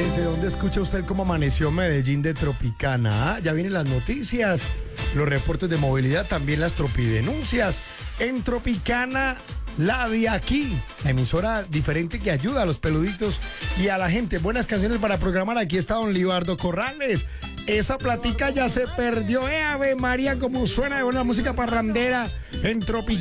¿Desde dónde escucha usted cómo amaneció Medellín de Tropicana? Ya vienen las noticias, los reportes de movilidad, también las tropidenuncias. En Tropicana, la de aquí, la emisora diferente que ayuda a los peluditos y a la gente. Buenas canciones para programar. Aquí está don Libardo Corrales. Esa platica ya se perdió, Ave María, como suena de buena música parrandera en Tropicana.